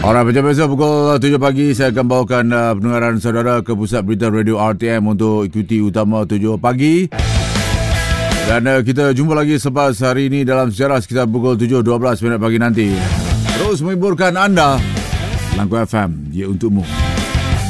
Alright, macam biasa pukul 7 pagi saya akan bawakan pendengaran saudara ke pusat berita radio RTM untuk ikuti utama 7 pagi. Dan kita jumpa lagi selepas hari ini dalam sejarah sekitar pukul 7.12 pagi nanti. Terus menghiburkan anda. Langkah FM, ya untukmu.